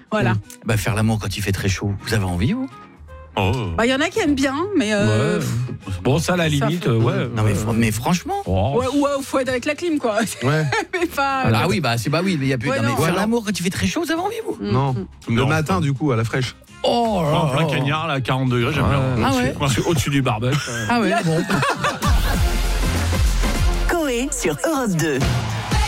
Voilà. Bah, faire l'amour quand il fait très chaud, vous avez envie, vous? Bah, il y en a qui aiment bien, mais. Bon, ça, à la limite, ouais. Non, mais franchement. Oh. Ouais, faut être avec la clim, quoi. Ouais. Mais pas. Ah oui, bah c'est oui, mais il y a plus. Ouais, non, mais non. faire l'amour quand il fait très chaud, vous avez envie, vous? Non. Le Non, matin, du coup, à la fraîche. Oh, en plein cagnard, là, à 40 degrés, j'aime bien. Ah ouais. Au-dessus du barbecue. Ah ouais, bon. Coé sur Europe 2.